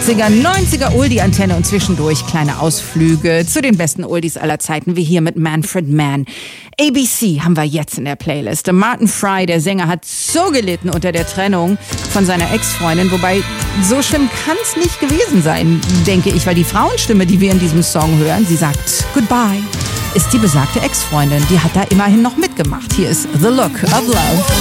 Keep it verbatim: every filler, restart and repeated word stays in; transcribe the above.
achtziger, neunziger Oldie-Antenne und zwischendurch kleine Ausflüge zu den besten Oldies aller Zeiten, wie hier mit Manfred Mann. A B C haben wir jetzt in der Playlist. Martin Fry, der Sänger, hat so gelitten unter der Trennung von seiner Ex-Freundin, wobei so schlimm kann es nicht gewesen sein, denke ich, weil die Frauenstimme, die wir in diesem Song hören, sie sagt Goodbye, ist die besagte Ex-Freundin. Die hat da immerhin noch mitgemacht. Hier ist The Look of Love.